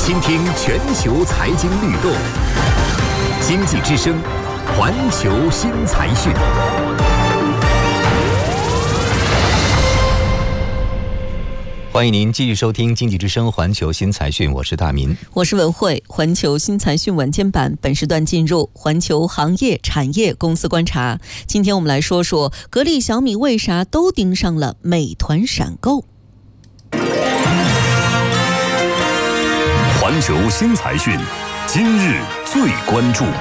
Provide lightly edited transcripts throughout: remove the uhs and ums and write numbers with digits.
倾听全球财经律动，经济之声，环球新财讯。欢迎您继续收听经济之声环球新财讯，我是大民， 我是文慧。环球新财讯晚间版本时段进入环球行业产业公司观察。今天我们来说说格力、小米为啥都盯上了美团闪购。 环球新财讯，今日最关注。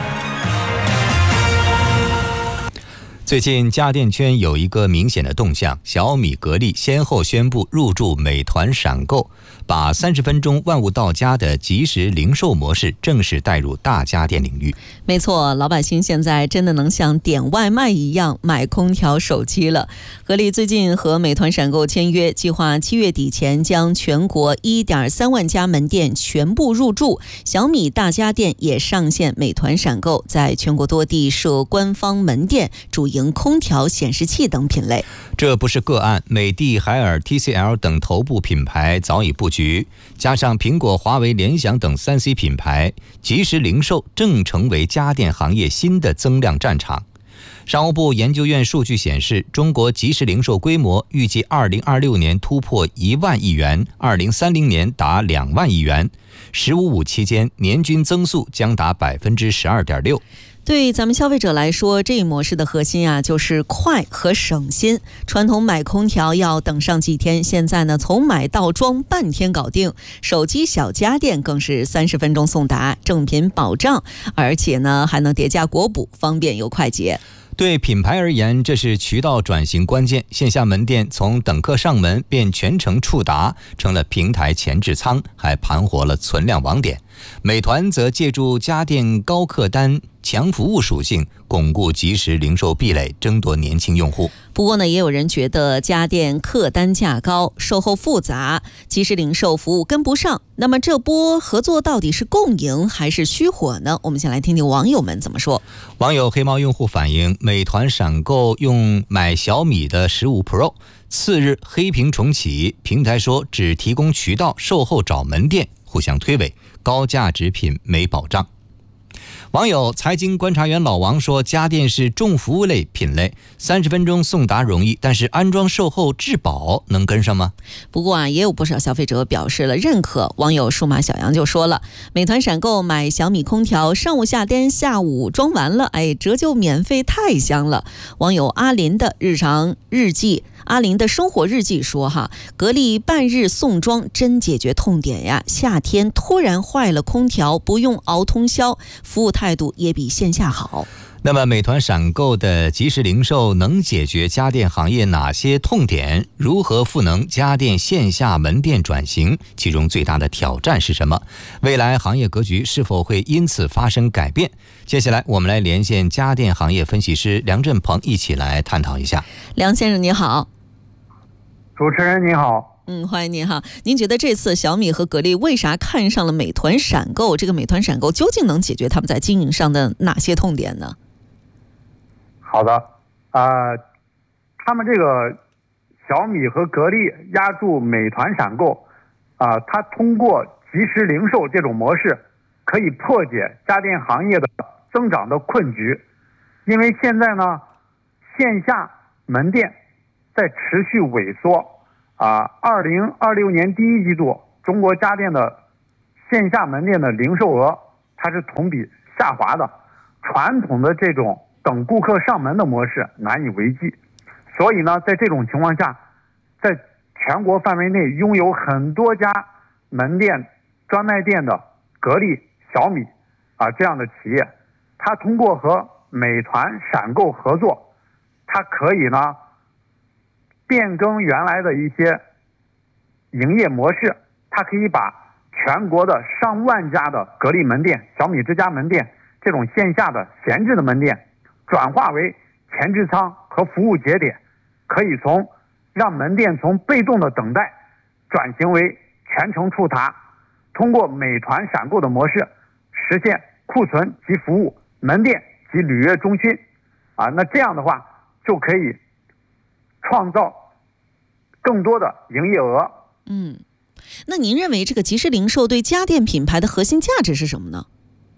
最近家电圈有一个明显的动向，小米、格力先后宣布入驻美团闪购，把30分钟万物到家的即时零售模式正式带入大家电领域。 没错，老百姓现在真的能像点外卖一样买空调、手机了。格力最近和美团闪购签约，计划7月底前将全国1.3万家门店全部入驻。小米大家电也上线美团闪购，在全国多地设官方门店，主营空调、显示器等品类。 这不是个案，美的、海尔、TCL 等头部品牌早已布局，加上苹果、华为、联想等3C 品牌，即时零售正成为家电行业新的增量战场。商务部研究院数据显示，中国即时零售规模预计2026年突破1万亿元，2030年达2万亿元，“15+5”期间年均增速将达12.6%。 对咱们消费者来说，这一模式的核心就是快和省心。传统买空调要等上几天，现在呢，从买到装半天搞定。手机小家电更是30分钟送达，正品保障，而且呢还能叠加国补，方便又快捷。 对品牌而言，这是渠道转型关键。线下门店从等客上门变全程触达，成了平台前置仓，还盘活了存量网点。美团则借助家电高客单、强服务属性，巩固即时零售壁垒，争夺年轻用户。 不过呢，也有人觉得家电客单价高，售后复杂，即时零售服务跟不上。那么这波合作到底是共赢还是虚火呢？我们先来听听网友们怎么说。 网友黑猫用户反映，美团闪购用买小米的15 Pro， 次日黑屏重启，平台说只提供渠道，售后找门店，互相推诿，高价值品没保障。网友财经观察员老王说，家电是重服务类品类，30分钟送达容易，但是安装售后质保能跟上吗？ 不过也有不少消费者表示了认可。网友数码小杨就说了，美团闪购买小米空调，上午下单，下午装完了，折旧免费，太香了。网友阿林的生活日记说格力半日送装真解决痛点呀！夏天突然坏了空调，不用熬通宵，服务态度也比线下好。 那么美团闪购的即时零售能解决家电行业哪些痛点？如何赋能家电线下门店转型？其中最大的挑战是什么？未来行业格局是否会因此发生改变？接下来我们来连线家电行业分析师梁振鹏，一起来探讨一下。 梁先生你好。 主持人你好。 欢迎您哈。您觉得这次小米和格力为啥看上了美团闪购？这个美团闪购究竟能解决他们在经营上的哪些痛点呢？ 好的，他们这个小米和格力押注美团闪购，它通过即时零售这种模式，可以破解家电行业的增长的困局。因为现在呢，线下门店在持续萎缩，2026年第一季度，中国家电的线下门店的零售额它是同比下滑的，传统的这种等顾客上门的模式难以为继。所以呢，在这种情况下，在全国范围内拥有很多家门店专卖店的格力、小米这样的企业，它通过和美团闪购合作，它可以呢变更原来的一些营业模式，它可以把全国的上万家的格力门店、小米之家门店这种线下的闲置的门店，转化为前置仓和服务节点，可以让门店从被动的等待转型为全程触达，通过美团闪购的模式实现库存及服务、门店及履约中心那这样的话就可以创造更多的营业额。 那您认为这个即时零售对家电品牌的核心价值是什么呢？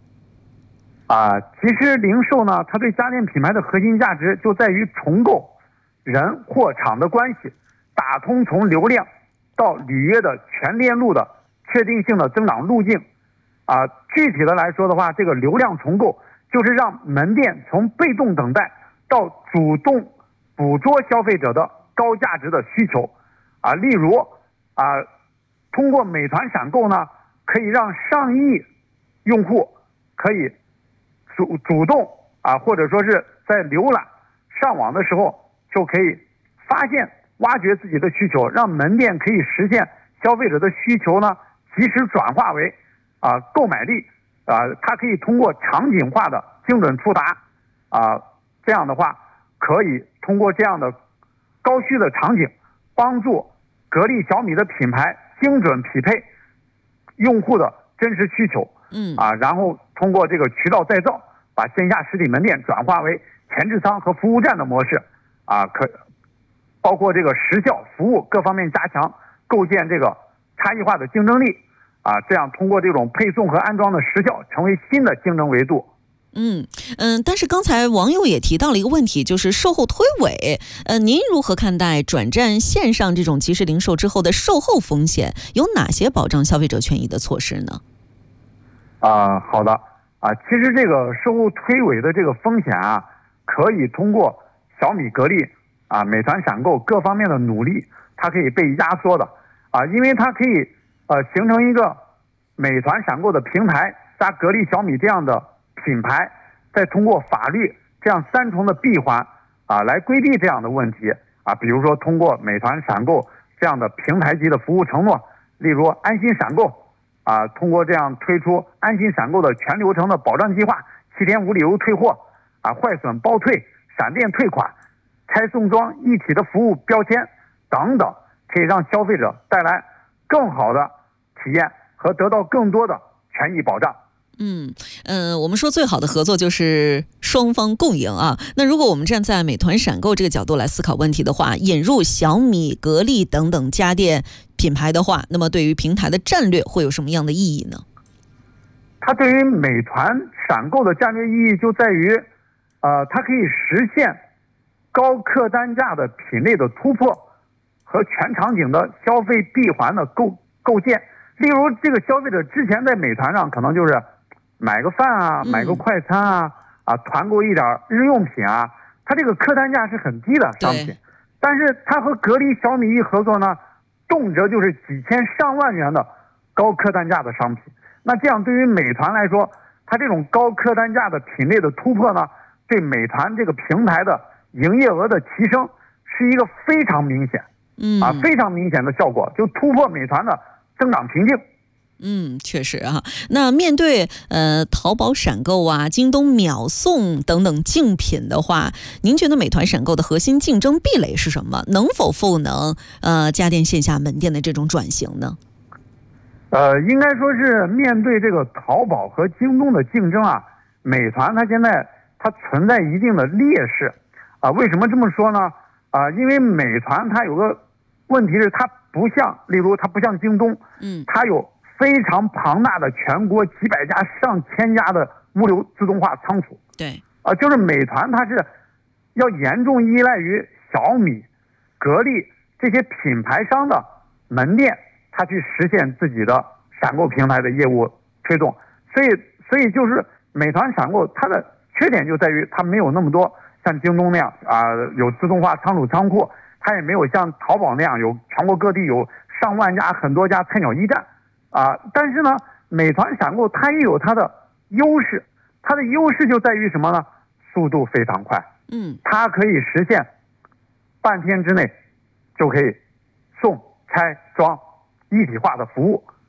即时零售呢，它对家电品牌的核心价值就在于重构人货场的关系，打通从流量到履约的全链路的确定性的增长路径。具体的来说的话，这个流量重构就是让门店从被动等待到主动捕捉消费者的高价值的需求。例如通过美团闪购呢，可以让上亿用户可以主动或者说是在浏览上网的时候就可以发现挖掘自己的需求，让门店可以实现消费者的需求呢及时转化为购买力。它可以通过场景化的精准触达这样的话可以通过这样的高需的场景帮助格力小米的品牌精准匹配用户的真实需求。然后通过这个渠道再造，把线下实体门店转化为前置仓和服务站的模式包括这个时效服务各方面加强，构建这个差异化的竞争力这样通过这种配送和安装的时效成为新的竞争维度。 但是刚才网友也提到了一个问题，就是售后推诿。您如何看待转战线上这种即时零售之后的售后风险？有哪些保障消费者权益的措施呢？ 好的其实这个售后推诿的这个风险可以通过小米、格力美团闪购各方面的努力，它可以被压缩的因为它可以形成一个美团闪购的平台加格力小米这样的品牌，再通过法律这样3重的闭环来规避这样的问题比如说通过美团闪购这样的平台级的服务承诺，例如安心闪购通过这样推出安心闪购的全流程的保障计划，7天无理由退货坏损包退、闪电退款、拆送装一体的服务标签等等，可以让消费者带来更好的体验和得到更多的权益保障。 我们说最好的合作就是双方共赢那如果我们站在美团闪购这个角度来思考问题的话，引入小米、格力等等家电品牌的话，那么对于平台的战略会有什么样的意义呢？ 它对于美团闪购的战略意义就在于它可以实现高客单价的品类的突破和全场景的消费闭环的构建。例如这个消费者之前在美团上可能就是买个饭买个快餐团购一点日用品它这个客单价是很低的商品，但是它和格力小米一合作呢，动辄就是几千上万元的高客单价的商品。那这样对于美团来说，它这种高客单价的品类的突破呢，对美团这个平台的营业额的提升是一个非常明显非常明显的效果，就突破美团的增长瓶颈。 确实那面对淘宝闪购京东秒送等等竞品的话，您觉得美团闪购的核心竞争壁垒是什么？能否赋能家电线下门店的这种转型呢？ 应该说是面对这个淘宝和京东的竞争美团它现在它存在一定的劣势为什么这么说呢？因为美团它有个问题是，它不像例如它不像京东它有非常庞大的全国几百家上千家的物流自动化仓储。 对就是美团它是要严重依赖于小米、格力这些品牌商的门店，它去实现自己的闪购平台的业务推动。所以就是美团闪购它的缺点就在于它没有那么多像京东那样有自动化仓储仓库，它也没有像淘宝那样有全国各地有上万家很多家菜鸟驿站但是呢，美团闪购它也有它的优势，它的优势就在于什么呢？速度非常快它可以实现半天之内就可以送、拆、装一体化的服务